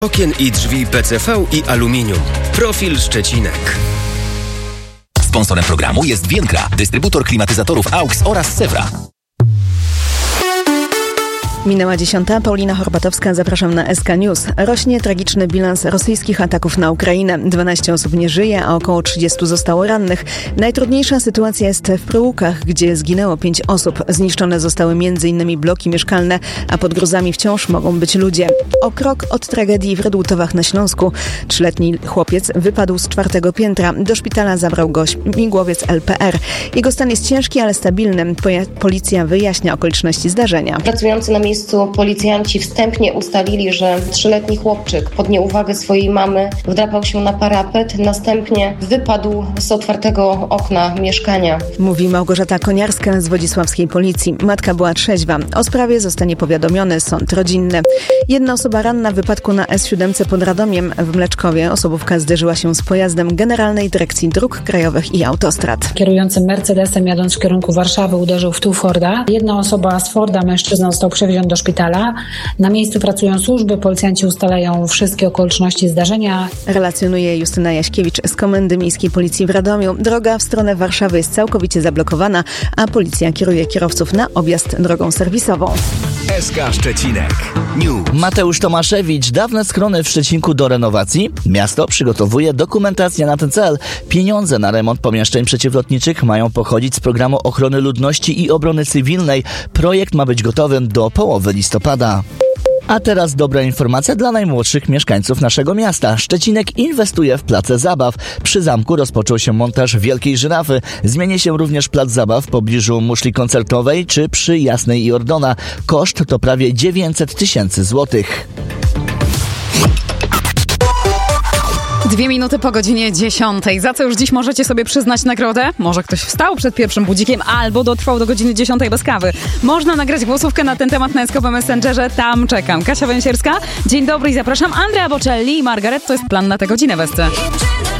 Okien i drzwi PCV i aluminium. Profil Szczecinek. Sponsorem programu jest Więkra, dystrybutor klimatyzatorów AUX oraz Sewra. Minęła 10. Paulina Horbatowska, zapraszam na SK News. Rośnie tragiczny bilans rosyjskich ataków na Ukrainę. 12 osób nie żyje, a około 30 zostało rannych. Najtrudniejsza sytuacja jest w Prałukach, gdzie zginęło 5 osób. Zniszczone zostały m.in. bloki mieszkalne, a pod gruzami wciąż mogą być ludzie. O krok od tragedii w Redłutowach na Śląsku. 3-letni chłopiec wypadł z 4. piętra. Do szpitala zabrał go śmigłowiec LPR. Jego stan jest ciężki, ale stabilny. Policja wyjaśnia okoliczności zdarzenia. Pracujący na miejscu policjanci wstępnie ustalili, że 3-letni chłopczyk pod nieuwagę swojej mamy wdrapał się na parapet, następnie wypadł z otwartego okna mieszkania. Mówi Małgorzata Koniarska z wodzisławskiej policji. Matka była trzeźwa. O sprawie zostanie powiadomiony sąd rodzinny. Jedna osoba ranna w wypadku na S7 pod Radomiem w Mleczkowie. Osobówka zderzyła się z pojazdem Generalnej Dyrekcji Dróg Krajowych i Autostrad. Kierujący Mercedesem jadąc w kierunku Warszawy uderzył w tył Forda. Jedna osoba z Forda, mężczyzna, został przewieziony do szpitala. Na miejscu pracują służby, policjanci ustalają wszystkie okoliczności zdarzenia. Relacjonuje Justyna Jaśkiewicz z Komendy Miejskiej Policji w Radomiu. Droga w stronę Warszawy jest całkowicie zablokowana, a policja kieruje kierowców na objazd drogą serwisową. SK Szczecinek News. Mateusz Tomaszewicz. Dawne schrony w Szczecinku do renowacji. Miasto przygotowuje dokumentację na ten cel. Pieniądze na remont pomieszczeń przeciwlotniczych mają pochodzić z programu ochrony ludności i obrony cywilnej. Projekt ma być gotowy do połowy listopada. A teraz dobra informacja dla najmłodszych mieszkańców naszego miasta. Szczecinek inwestuje w place zabaw. Przy zamku rozpoczął się montaż Wielkiej Żyrafy. Zmieni się również plac zabaw w pobliżu muszli koncertowej czy przy Jasnej i Ordona. Koszt to prawie 900 000 złotych. 2 minuty po godzinie 10. Za co już dziś możecie sobie przyznać nagrodę? Może ktoś wstał przed pierwszym budzikiem albo dotrwał do godziny 10 bez kawy. Można nagrać głosówkę na ten temat na SKP Messengerze. Tam czekam. Kasia Węsierska, dzień dobry i zapraszam. Andrea Bocelli i Margaret, to jest plan na tę godzinę w SC.